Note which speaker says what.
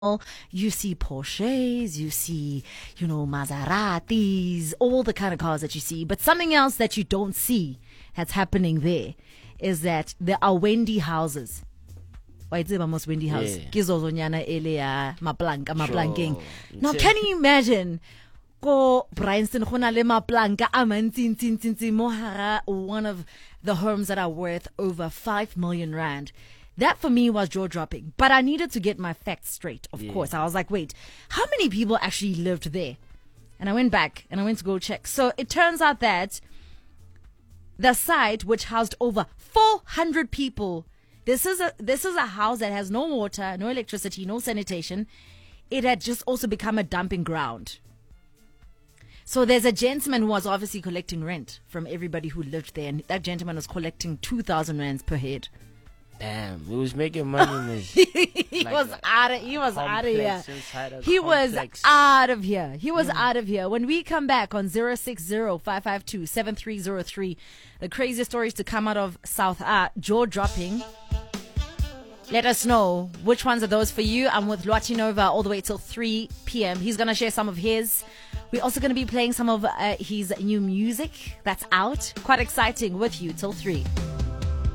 Speaker 1: you see Porsches, you see, Maseratis, all the kind of cars that you see. But something else that you don't see that's happening there is that there are Wendy houses. Why is it almost Wendy house? Maplanking. Now, can you imagine? Go Bryanston khona le maplanka a mantsi mo hara one of the homes that are worth over 5 million rand. That for me was jaw dropping, but I needed to get my facts straight. Of course, I was like, wait, how many people actually lived there? And I went back and I went to go check. So it turns out that the site, which housed over 400 people, this is a house that has no water, no electricity, no sanitation. It had just also become a dumping ground. So there's a gentleman who was obviously collecting rent from everybody who lived there, and that gentleman was collecting 2,000 rands per head.
Speaker 2: Damn, he was making money in this.
Speaker 1: He was out of here. He was out of here. He was out of here. When we come back on 060-552-7303, the craziest stories to come out of South jaw dropping. Let us know which ones are those for you. I'm with Lwati Nova all the way till 3 p.m. He's going to share some of his. We're also going to be playing some of his new music that's out. Quite exciting with you till 3.